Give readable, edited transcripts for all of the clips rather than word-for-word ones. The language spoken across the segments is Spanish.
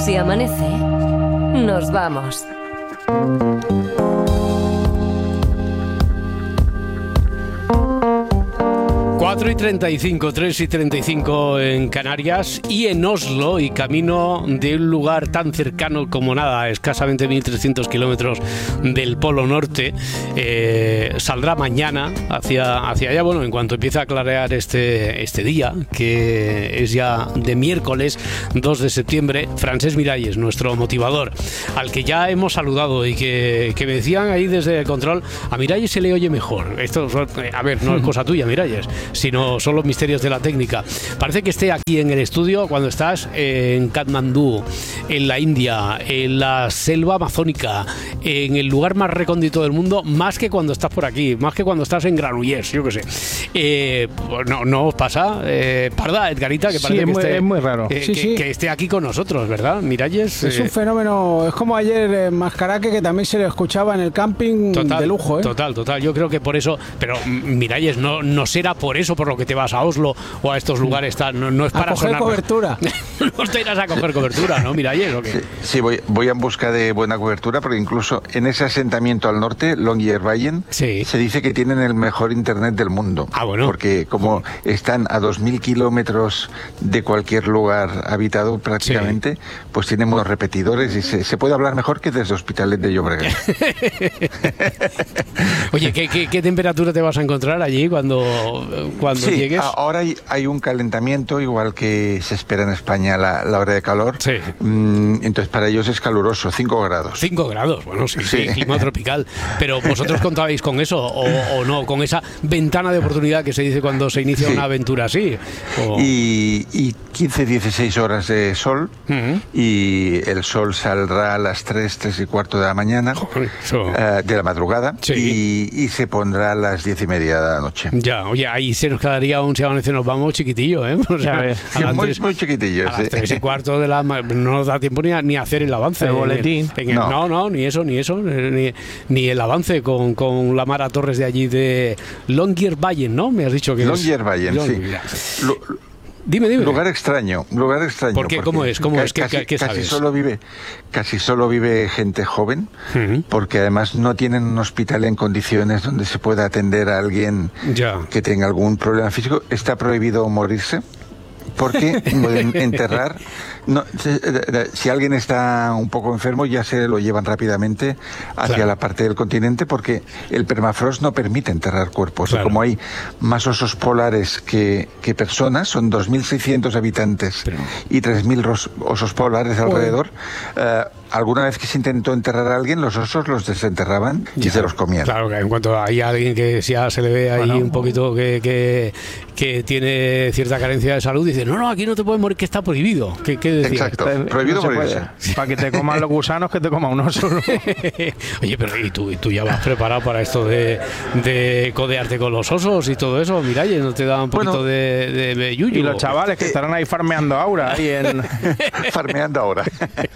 Si amanece, nos vamos. Cuatro y 35, 3 y 35 en Canarias y en Oslo, y camino de un lugar tan cercano como nada, escasamente 1.300 kilómetros del Polo Norte. Saldrá mañana hacia allá, bueno, en cuanto empiece a clarear este día, que es ya de miércoles 2 de septiembre, Francesc Miralles, nuestro motivador, al que ya hemos saludado y que me decían ahí desde el control, a Miralles se le oye mejor. Esto, a ver, no es cosa tuya, Miralles, sino son los misterios de la técnica. Parece que esté aquí en el estudio cuando estás en Katmandú, en la India, en la selva amazónica, en el lugar más recóndito del mundo, más que cuando estás por aquí, más que cuando estás en Granollers, yo qué sé. No os pasa, Parda, Edgarita, que parece es muy raro. Que esté aquí con nosotros, ¿verdad, Miralles? Es un fenómeno, es como ayer en Mascaraque, que también se le escuchaba en el camping, de lujo, ¿eh? Total, yo creo que por eso, pero Miralles, no será por eso por lo que te vas a Oslo o a estos lugares, no es para a coger sonar cobertura. No te irás a coger cobertura, ¿no, Miralles? ¿O qué? Sí, voy en busca de buena cobertura, porque incluso en ese asentamiento al norte, Longyearbyen, sí, se dice que tienen el mejor internet del mundo. Ah, bueno. Porque como están a 2.000 kilómetros de cualquier lugar habitado prácticamente, sí, pues tienen buenos repetidores y se puede hablar mejor que desde Hospitalet de Llobregat. Oye, ¿qué temperatura te vas a encontrar allí cuando sí, llegues? Ahora hay un calentamiento, igual que se espera en España la hora de calor. Sí. Entonces para ellos es caluroso, 5 grados. 5 grados, bueno, sí, clima tropical. Pero ¿vosotros contabais con eso o no? Con esa ventana de oportunidad que se dice cuando se inicia una aventura así. Y 15, 16 horas de sol, y el sol saldrá a las 3 y cuarto de la mañana, de la madrugada, sí, y se pondrá a las 10:30 de la noche. Ya, oye, ahí se nos quedaría un Si amanece nos vamos chiquitillo, ¿eh? O sea, muy chiquitillo. A las 3 y cuarto de la no nos da tiempo ni hacer el avance. El boletín. No, ni eso, ni el avance con la Mara Torres de allí de Longyearbyen, ¿no? Me has dicho que Longyearbyen, sí. Dime. Lugar extraño. ¿Por qué? ¿Cómo es? ¿Qué sabes? Casi solo vive gente joven, porque además no tienen un hospital en condiciones donde se pueda atender a alguien que tenga algún problema físico. Está prohibido morirse, porque pueden enterrar. No, si alguien está un poco enfermo, ya se lo llevan rápidamente hacia la parte del continente, porque el permafrost no permite enterrar cuerpos. Claro. Y como hay más osos polares que personas, son 2.600 habitantes y 3.000 osos polares alrededor. Alguna vez que se intentó enterrar a alguien, los osos los desenterraban y se los comían. Claro, que en cuanto hay alguien que ya se le ve ahí un poquito que tiene cierta carencia de salud, dice, no, aquí no te puedes morir, que está prohibido. ¿Qué decía? Exacto, prohibido morirse. Para que te coman los gusanos, que te coma un oso. Oye, pero ¿y tú ya vas preparado para esto de codearte con los osos y todo eso? Miralles, ¿no te da un poquito de yuyu? Y los chavales que estarán ahí farmeando ahora. Farmeando ahora.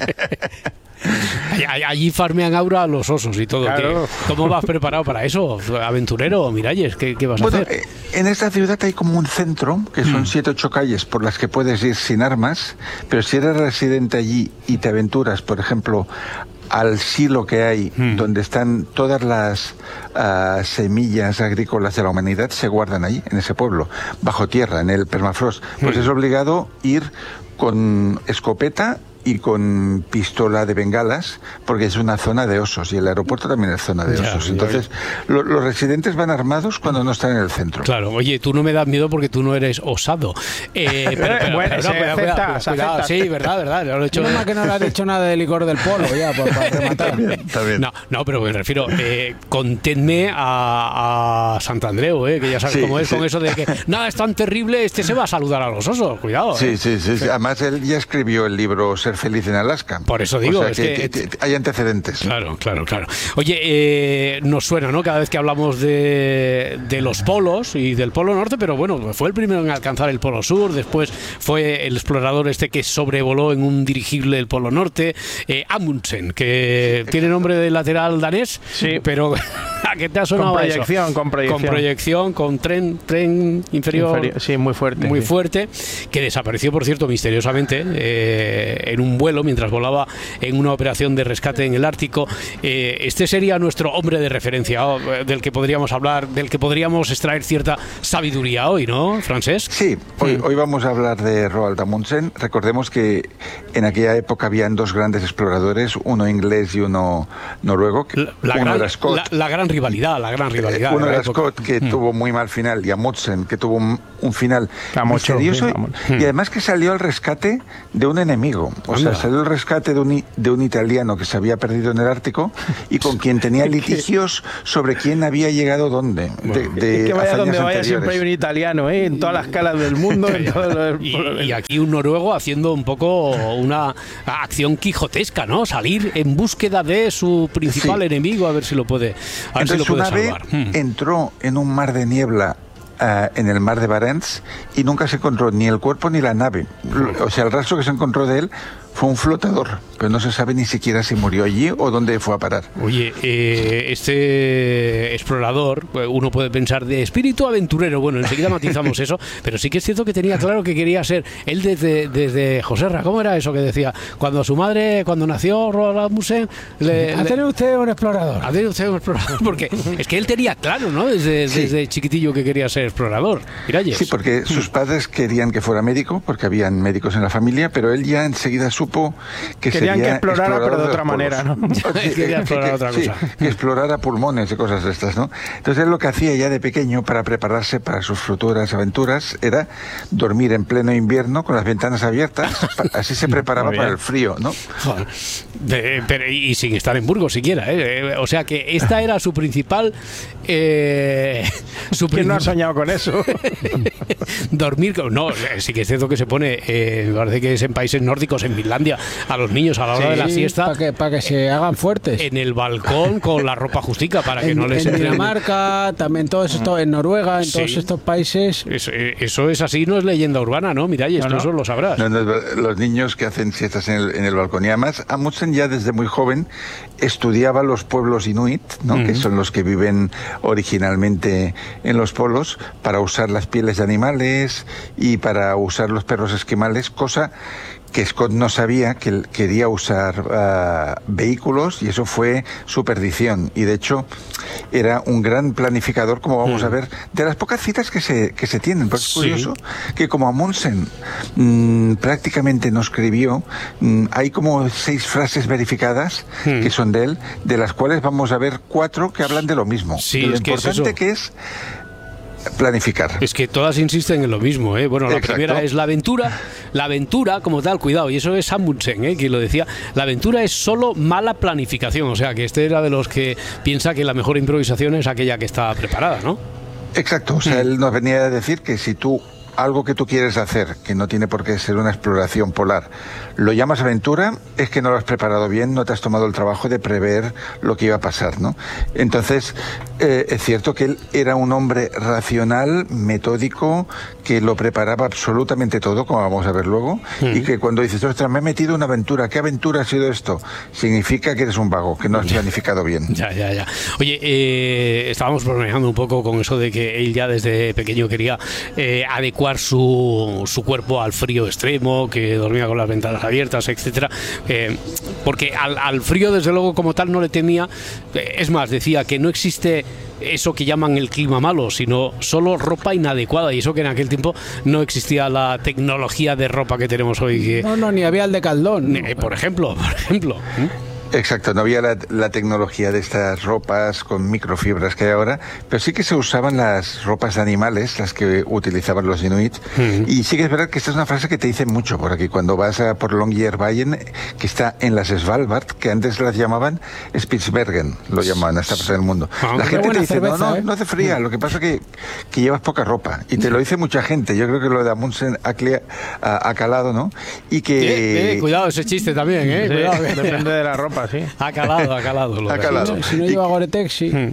Allí farmean aura a los osos y todo. Claro. ¿Cómo vas preparado para eso, aventurero, Miralles? ¿Qué vas a hacer? En esta ciudad hay como un centro, que son 7 o 8 calles por las que puedes ir sin armas, pero si eres residente allí y te aventuras, por ejemplo, al silo que hay, donde están todas las semillas agrícolas de la humanidad, se guardan ahí, en ese pueblo, bajo tierra, en el permafrost. Pues es obligado ir con escopeta y con pistola de bengalas, porque es una zona de osos, y el aeropuerto también es zona de osos. Entonces, los residentes van armados cuando no están en el centro. Claro, oye, tú no me das miedo porque tú no eres osado. Cuidado. Sí, verdad. Lo he hecho. No, que no le has dicho nada de licor del polo, ya, para rematar. Está bien. No, pero me refiero, conténme a Santandreu, que ya sabes cómo es, con eso de que nada es tan terrible, se va a saludar a los osos, cuidado. Sí. Además, él ya escribió el libro Ser feliz en Alaska. Por eso digo, o sea, que hay antecedentes. Claro. Oye, nos suena, ¿no? Cada vez que hablamos de los polos y del Polo Norte, pero bueno, fue el primero en alcanzar el Polo Sur, después fue el explorador que sobrevoló en un dirigible el Polo Norte, Amundsen, que tiene nombre de lateral danés, pero ¿a qué te ha sonado con proyección, con tren inferior. Sí, muy fuerte. Muy fuerte, que desapareció, por cierto, misteriosamente, en en un vuelo mientras volaba en una operación de rescate en el Ártico. Este sería nuestro hombre de referencia, del que podríamos hablar, del que podríamos extraer cierta sabiduría hoy, ¿no, Francesc? Sí, hoy vamos a hablar de Roald Amundsen. Recordemos que en aquella época habían dos grandes exploradores, uno inglés y uno noruego. La gran rivalidad. Uno era Scott, que tuvo muy mal final, y Amundsen, que tuvo un final misterioso, y además que salió al rescate de un enemigo. O sea, salió al rescate de un italiano que se había perdido en el Ártico y con quien tenía litigios sobre quién había llegado dónde. Que vaya donde vaya siempre hay un italiano, en todas las calas del mundo. Y aquí un noruego haciendo un poco una acción quijotesca, ¿no? Salir en búsqueda de su principal enemigo, a ver si lo puede salvar. Entró en un mar de niebla en el mar de Barents y nunca se encontró ni el cuerpo ni la nave. O sea, el rastro que se encontró de él fue un flotador, pero no se sabe ni siquiera si murió allí o dónde fue a parar. Oye, este explorador, uno puede pensar de espíritu aventurero, bueno, enseguida matizamos eso, pero sí que es cierto que tenía claro que quería ser, él desde Joserra, ¿cómo era eso que decía? Cuando su madre, cuando nació Roald Amundsen, ¿Ha tenido usted un explorador? Ha tenido usted un explorador, porque es que él tenía claro, ¿no? Desde chiquitillo que quería ser explorador. Miralles. Sí, porque sus padres querían que fuera médico, porque habían médicos en la familia, pero él ya enseguida supo que querían que explorara, pero de otra manera, ¿no? Quería explorar otra cosa. Que explorara pulmones y cosas de estas, ¿no? Entonces él lo que hacía ya de pequeño para prepararse para sus futuras aventuras era dormir en pleno invierno con las ventanas abiertas, así se preparaba para el frío, ¿no? Y sin estar en Burgos siquiera, o sea que esta era su principal... ¿Quién no ha soñado con eso? Dormir, no, sí que es cierto que se pone, me parece que es en países nórdicos, en Finlandia, a los niños a la hora de la siesta, para que se hagan fuertes, en el balcón con la ropa justica para que no les en Dinamarca, también todos estos, en Noruega, en todos estos países. Eso es así, no es leyenda urbana, ¿no? Miralles, tú eso lo sabrás. Los niños que hacen siestas en el balcón, y además Amundsen ya desde muy joven estudiaba los pueblos inuit, ¿no? Que son los que viven originalmente en los polos, para usar las pieles de animales y para usar los perros esquimales, cosa que Scott no sabía, que él quería usar vehículos, y eso fue su perdición. Y de hecho era un gran planificador, como vamos a ver, de las pocas citas que se tienen. Pero es curioso que como Amundsen prácticamente no escribió, hay como 6 frases verificadas que son de él, de las cuales vamos a ver 4 que hablan de lo mismo. Sí, lo importante que es planificar. Es que todas insisten en lo mismo, ¿eh? Bueno, la primera es la aventura como tal, cuidado, y eso es Amundsen, quien lo decía, la aventura es solo mala planificación, o sea, que este era de los que piensa que la mejor improvisación es aquella que está preparada, ¿no? Exacto, o sea, él nos venía a decir que si tú algo que tú quieres hacer, que no tiene por qué ser una exploración polar, lo llamas aventura, es que no lo has preparado bien, no te has tomado el trabajo de prever lo que iba a pasar, ¿no? Entonces, es cierto que él era un hombre racional, metódico, que lo preparaba absolutamente todo, como vamos a ver luego, y que cuando dices, ostras, me he metido en una aventura, ¿qué aventura ha sido esto? Significa que eres un vago, que no has planificado bien. Ya. Oye, estábamos bromeando un poco con eso de que él ya desde pequeño quería adecuar su cuerpo al frío extremo, que dormía con las ventanas abiertas, etcétera, porque al frío desde luego como tal no le temía. Es más, decía que no existe eso que llaman el clima malo, sino solo ropa inadecuada, y eso que en aquel tiempo no existía la tecnología de ropa que tenemos hoy. No, ni había el de Caldón. Por ejemplo. Exacto, no había la tecnología de estas ropas con microfibras que hay ahora, pero sí que se usaban las ropas de animales, las que utilizaban los inuit, y sí que es verdad que esta es una frase que te dicen mucho por aquí, cuando vas por Longyearbyen, que está en las Svalbard, que antes las llamaban Spitsbergen, lo llamaban a esta parte del mundo. La gente te dice, cerveza, no hace fría, lo que pasa que llevas poca ropa, y te lo dice mucha gente. Yo creo que lo de Amundsen ha calado, ¿no? Y que... cuidado ese chiste también, cuidado, depende de la ropa. Sí. Ha calado. Si no lleva Gore-Tex, sí.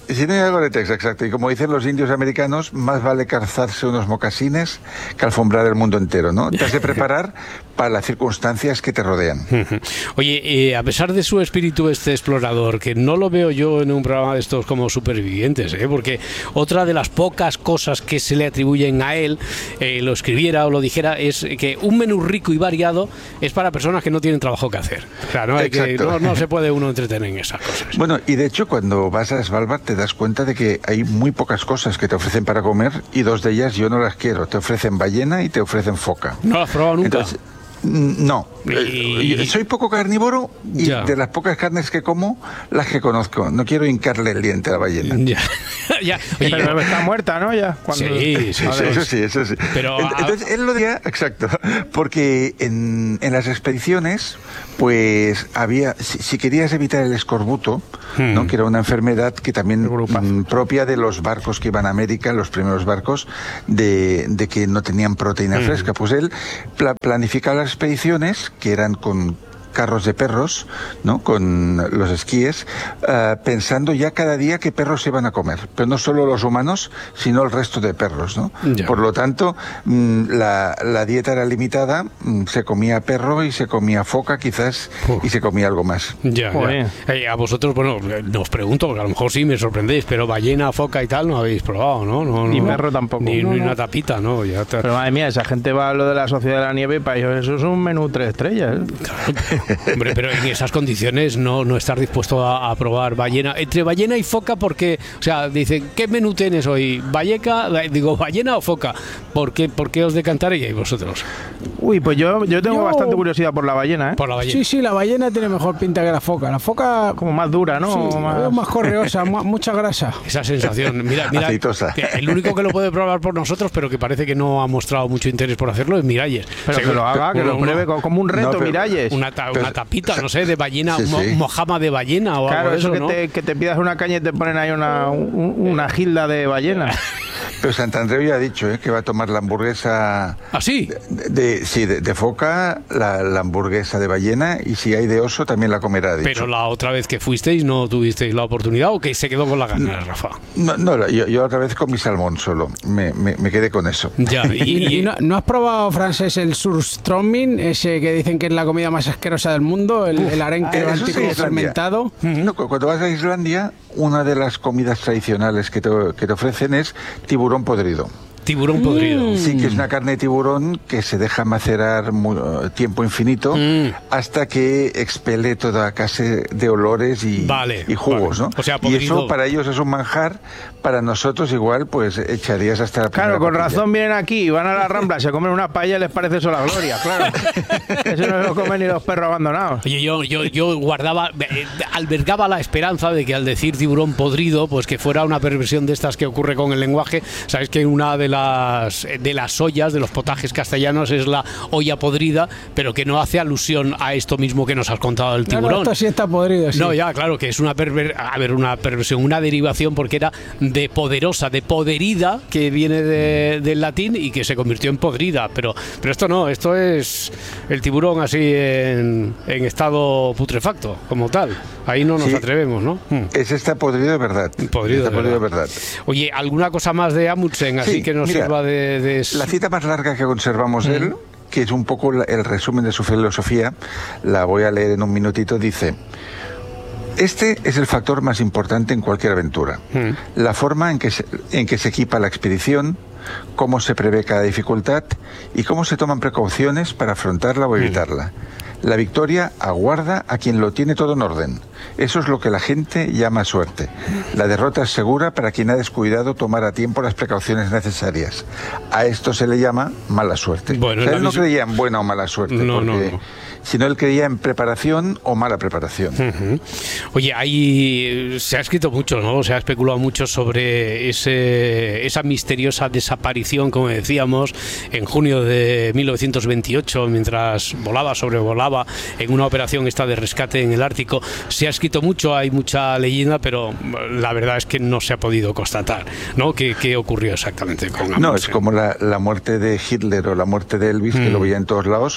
Si no hay Gore-Tex, exacto. Y como dicen los indios americanos, más vale calzarse unos mocasines que alfombrar el mundo entero, ¿no? Te has de preparar para las circunstancias que te rodean. Oye, a pesar de su espíritu explorador, que no lo veo yo en un programa de estos como Supervivientes, porque otra de las pocas cosas que se le atribuyen a él, lo escribiera o lo dijera, es que un menú rico y variado es para personas que no tienen trabajo que hacer. O sea, no se puede uno entretener en esas cosas. Bueno, y de hecho cuando vas a Svalbard te das cuenta de que hay muy pocas cosas que te ofrecen para comer y dos de ellas yo no las quiero. Te ofrecen ballena y te ofrecen foca. ¿No las has probado nunca? Entonces, no, soy poco carnívoro y de las pocas carnes que como, las que conozco. No quiero hincarle el diente a la ballena. Oye, pero está muerta, ¿no? Ya. Eso sí. Pero, entonces, él lo decía, exacto, porque en las expediciones, pues había, si querías evitar el escorbuto, ¿no? Que era una enfermedad que también propia de los barcos que iban a América, los primeros barcos, de que no tenían proteína fresca, pues él planificaba las expediciones que eran con carros de perros, ¿no? Con los esquíes, pensando ya cada día qué perros se iban a comer, pero no solo los humanos, sino el resto de perros, ¿no? Por lo tanto, la dieta era limitada, se comía perro y se comía foca quizás, y se comía algo más. A vosotros, bueno, os pregunto, porque a lo mejor sí me sorprendéis, pero ballena, foca y tal no habéis probado, ¿no? Ni perro tampoco. Ni una tapita, ¿no? Pero madre mía, esa gente va a lo de la Sociedad de la Nieve y para ellos eso es un menú 3 estrellas. Claro. Hombre, pero en esas condiciones no estar dispuesto a probar ballena. Entre ballena y foca, porque, o sea, dicen, ¿qué menú tienes hoy? ¿Ballena o foca? ¿Por qué os decantaríais vosotros? Uy, pues yo tengo bastante curiosidad por la ballena, ¿eh? Por la ballena. Sí, la ballena tiene mejor pinta que la foca. La foca como más dura, ¿no? Sí, más correosa, mucha grasa. Esa sensación, mira, aceitosa. El único que lo puede probar por nosotros, pero que parece que no ha mostrado mucho interés por hacerlo, es Miralles. Pero que lo haga, que lo pruebe como un reto, Miralles. Una tapita, no sé, de ballena, mojama de ballena o claro, algo de eso, ¿no? que te pidas una caña y te ponen ahí una gilda de ballena. Pero Santandreu ya ha dicho que va a tomar la hamburguesa. ¿Ah, sí? De foca, la hamburguesa de ballena, y si hay de oso también la comerá. Pero la otra vez que fuisteis no tuvisteis la oportunidad, ¿o que se quedó con la gana, Rafa? No, yo otra vez con mi salmón solo. Me quedé con eso. Ya, ¿Y no has probado, Francés, el surströmming, ese que dicen que es la comida más asquerosa del mundo, el arenque báltico fermentado? No, cuando vas a Islandia, una de las comidas tradicionales que te ofrecen es tiburón podrido. Tiburón podrido. Sí, que es una carne de tiburón que se deja macerar tiempo infinito hasta que expele toda clase de olores y jugos, ¿no? O sea, y eso para ellos es un manjar, para nosotros igual pues echarías hasta la Claro, con razón vienen aquí, van a la Rambla, se comen una paella y les parece eso la gloria, claro. Eso no lo comen ni los perros abandonados. Oye, yo albergaba la esperanza de que al decir tiburón podrido, pues que fuera una perversión de estas que ocurre con el lenguaje. Sabes que una de las ollas, de los potajes castellanos, es la olla podrida, pero que no hace alusión a esto mismo que nos has contado del tiburón. No, esto sí está podrido, sí. No, ya, claro, que es una perversión, una derivación, porque era de poderosa, de poderida, que viene del latín y que se convirtió en podrida, pero esto no, esto es el tiburón así en estado putrefacto, como tal. Ahí no nos atrevemos, ¿no? Ese está podrido de verdad. Podrido de verdad. Oye, ¿alguna cosa más de Amundsen así que nos sirva de...? La cita más larga que conservamos de él, que es un poco el resumen de su filosofía, la voy a leer en un minutito, dice: este es el factor más importante en cualquier aventura. La forma en que se equipa la expedición, cómo se prevé cada dificultad y cómo se toman precauciones para afrontarla o evitarla. La victoria aguarda a quien lo tiene todo en orden. Eso es lo que la gente llama suerte. La derrota es segura para quien ha descuidado tomar a tiempo las precauciones necesarias. A esto se le llama mala suerte. Bueno, él no creía en buena o mala suerte, sino él creía en preparación o mala preparación. Oye, ahí se ha escrito mucho, ¿no? Se ha especulado mucho sobre esa misteriosa desaparición, como decíamos, en junio de 1928, mientras sobrevolaba en una operación de rescate en el Ártico. Se ha escrito mucho, hay mucha leyenda, pero la verdad es que no se ha podido constatar, ¿no? ¿Qué ocurrió exactamente con Amundsen? No, es como la muerte de Hitler o la muerte de Elvis, que lo veía en todos lados,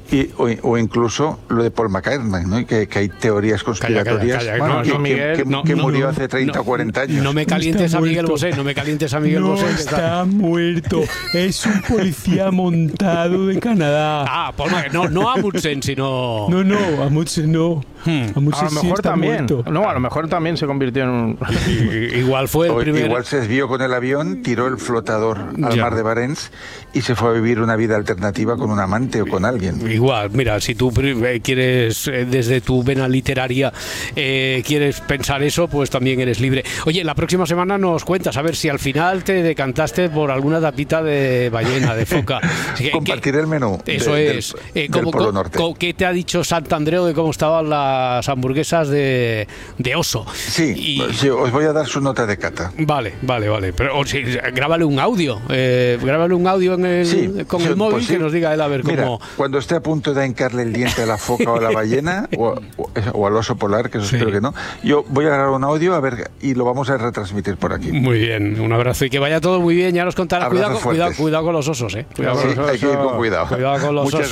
O incluso lo de Paul McCartney, ¿no? Que hay teorías conspiratorias que murió hace 30 o 40 años. No me calientes a Miguel Bosé, no me calientes a Miguel Bosé. Está muerto, es un policía montado de Canadá. Paul McCartney, no Amundsen, sino... No, Amundsen no. A lo mejor también. No, a lo mejor también se convirtió en un... Igual fue el primer... Igual se desvió con el avión, tiró el flotador al mar de Barents y se fue a vivir una vida alternativa con un amante o con alguien. Igual, mira, si tú quieres, desde tu vena literaria, quieres pensar eso, pues también eres libre. Oye, la próxima semana nos cuentas, a ver si al final te decantaste por alguna tapita de ballena, de foca. Compartiré el menú. Eso es. Del Polo Norte. ¿Qué te ha dicho Santandreu de cómo estaban las hamburguesas de oso? Sí, os voy a dar su nota de cata. Vale. Pero grábale un audio. Grábale un audio con el móvil, pues que nos diga él a ver cómo... Mira, cuando esté a punto de hincarle el diente a la foca o a la ballena o al oso polar, que eso espero que no, yo voy a grabar un audio y lo vamos a retransmitir por aquí. Muy bien, un abrazo y que vaya todo muy bien. Ya nos contarás. Cuidado con los osos, Cuidado con los osos. Hay que ir con cuidado. Cuidado con los osos.